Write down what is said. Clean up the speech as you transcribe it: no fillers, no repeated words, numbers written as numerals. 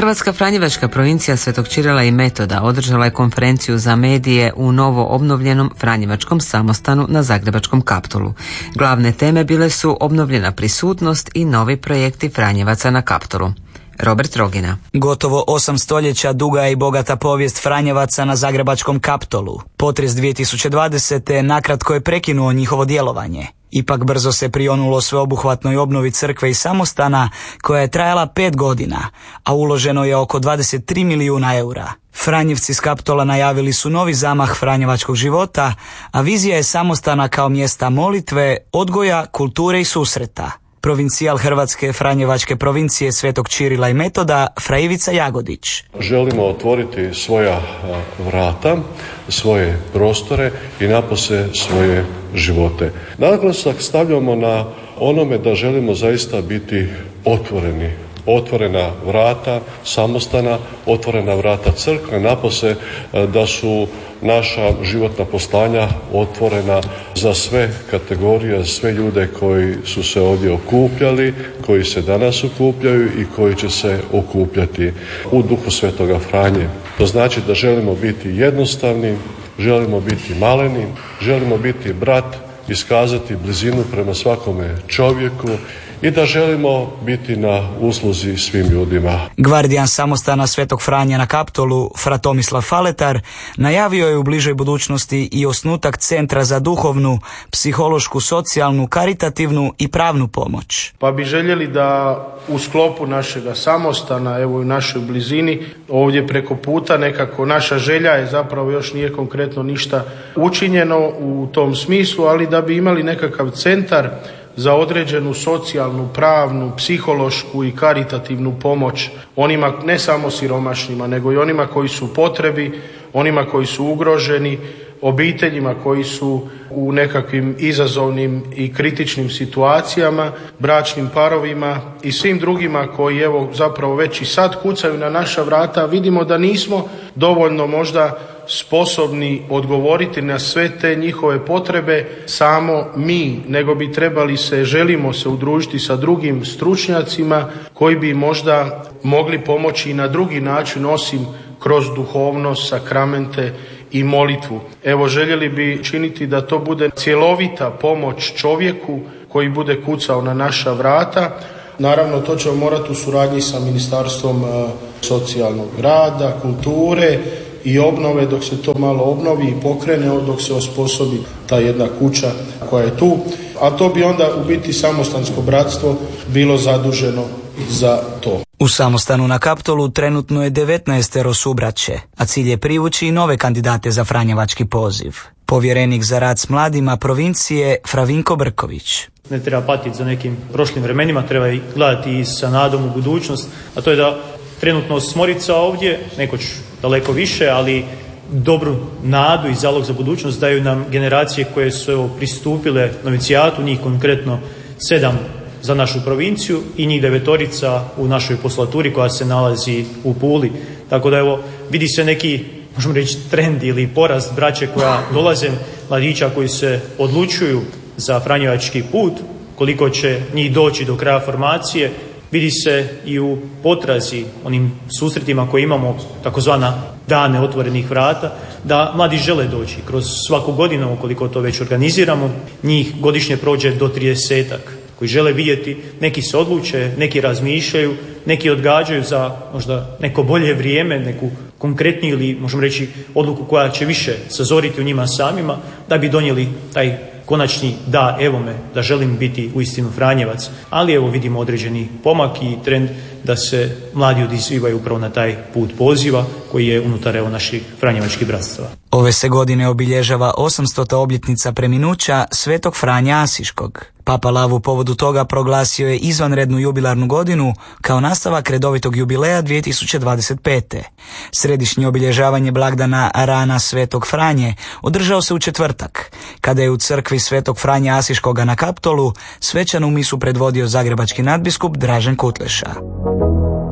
Hrvatska franjevačka provincija Svetog Čirila i Metoda održala je konferenciju za medije u novo obnovljenom franjevačkom samostanu na Zagrebačkom Kaptolu. Glavne teme bile su obnovljena prisutnost i novi projekti Franjevaca na Kaptolu. Robert Rogina. Gotovo 8 stoljeća duga je i bogata povijest Franjevaca na Zagrebačkom Kaptolu. Potres 2020. nakratko je prekinuo njihovo djelovanje. Ipak brzo se prionulo sveobuhvatnoj obnovi crkve i samostana koja je trajala 5 godina, a uloženo je oko 23 milijuna eura. Franjevci s Kaptola najavili su novi zamah franjevačkog života, a vizija je samostana kao mjesta molitve, odgoja, kulture i susreta. Provincijal Hrvatske franjevačke provincije Svetog Čirila i Metoda, fra Ivica Jagodić. Želimo otvoriti svoja vrata, svoje prostore i napose svoje živote. Naglasak stavljamo na onome da želimo zaista biti otvoreni. Otvorena vrata samostana, otvorena vrata crkve, napose da su naša životna poslanja otvorena za sve kategorije, za sve ljude koji su se ovdje okupljali, koji se danas okupljaju i koji će se okupljati u duhu Svetoga Franje. To znači da želimo biti jednostavni, želimo biti maleni, želimo biti brat, iskazati blizinu prema svakome čovjeku i da želimo biti na usluzi svim ljudima. Gvardijan samostana Svetog Franja na Kaptolu, fra Tomislav Faletar, najavio je u bližoj budućnosti i osnutak Centra za duhovnu, psihološku, socijalnu, karitativnu i pravnu pomoć. Pa bi željeli da u sklopu našega samostana, evo u našoj blizini, ovdje preko puta nekako naša želja je zapravo još nije konkretno ništa učinjeno u tom smislu, ali da bi imali nekakav centar za određenu socijalnu, pravnu, psihološku i karitativnu pomoć onima ne samo siromašnima, nego i onima koji su u potrebi, onima koji su ugroženi, obiteljima koji su u nekakvim izazovnim i kritičnim situacijama, bračnim parovima i svim drugima koji evo zapravo već i sad kucaju na naša vrata. Vidimo da nismo dovoljno možda sposobni odgovoriti na sve te njihove potrebe samo mi, nego bi želimo se udružiti sa drugim stručnjacima koji bi možda mogli pomoći i na drugi način osim kroz duhovnost, sakramente i molitvu. Evo željeli bi činiti da to bude cjelovita pomoć čovjeku koji bude kucao na naša vrata. Naravno to ćemo morati u suradnji sa Ministarstvom socijalnog rada, kulture i obnove, dok se to malo obnovi i pokrene, dok se osposobi ta jedna kuća koja je tu. A to bi onda u biti samostansko bratstvo bilo zaduženo za to. U samostanu na Kaptolu trenutno je 19 subraće, a cilj je privući i nove kandidate za franjevački poziv. Povjerenik za rad s mladima provincije fra Vinko Brković. Ne treba patiti za nekim prošlim vremenima, treba i gledati i sa nadom u budućnost, a to je da trenutno Smorica ovdje, nekoć daleko više, ali dobru nadu i zalog za budućnost daju nam generacije koje su pristupile novicijatu, njih konkretno 7 za našu provinciju i njih 9 u našoj poslaturi koja se nalazi u Puli. Tako da evo vidi se neki, možemo reći, trend ili porast braće koja dolaze, mladića koji se odlučuju za franjevački put, koliko će njih doći do kraja formacije. Vidi se i u potrazi, onim susretima koje imamo, takozvana dane otvorenih vrata, da mladi žele doći. Kroz svaku godinu, ukoliko to već organiziramo, njih godišnje prođe do 30-ak koji žele vidjeti, neki se odluče, neki razmišljaju, neki odgađaju za možda neko bolje vrijeme, neku konkretniju ili možemo reći odluku koja će više sazoriti u njima samima, da bi donijeli taj konačni da, evo me, da želim biti uistinu Franjevac, ali evo vidimo određeni pomak i trend da se mladi odazivaju upravo na taj put poziva koji je unutar evo naših franjevačkih bratstva. Ove se godine obilježava 800. obljetnica preminuća Svetog Franja Asiškog. Papa Lav u povodu toga proglasio je izvanrednu jubilarnu godinu kao nastavak redovitog jubileja 2025. Središnje obilježavanje blagdana Rana Svetog Franje održao se u četvrtak, kada je u crkvi Svetog Franja Asiškoga na Kaptolu svečanu misu predvodio zagrebački nadbiskup Dražen Kutleša.